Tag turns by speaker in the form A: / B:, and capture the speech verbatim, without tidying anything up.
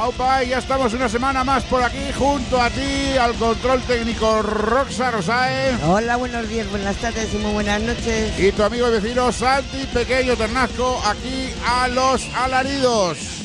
A: Aupa, y ya estamos una semana más por aquí junto a ti, al control técnico Roxa Rosae.
B: Hola, buenos días, buenas tardes y muy buenas noches.
A: Y tu amigo y vecino Santi Pequeño Ternasco, aquí a los alaridos.